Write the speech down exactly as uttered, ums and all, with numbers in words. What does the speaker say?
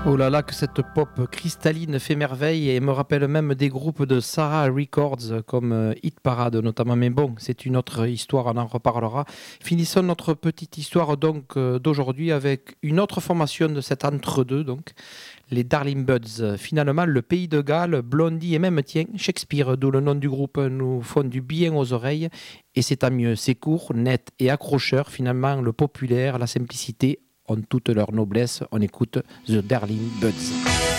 Oh là là, que cette pop cristalline fait merveille et me rappelle même des groupes de Sarah Records comme euh, Hit Parade notamment. Mais bon, c'est une autre histoire, on en reparlera. Finissons notre petite histoire donc euh, d'aujourd'hui avec une autre formation de cet entre-deux, donc les Darling Buds. Finalement, le pays de Galles, Blondie et même tiens, Shakespeare, d'où le nom du groupe, nous font du bien aux oreilles. Et c'est tant mieux, c'est court, net et accrocheur. Finalement, le populaire, la simplicité ont toute leur noblesse. On écoute The Darling Buds.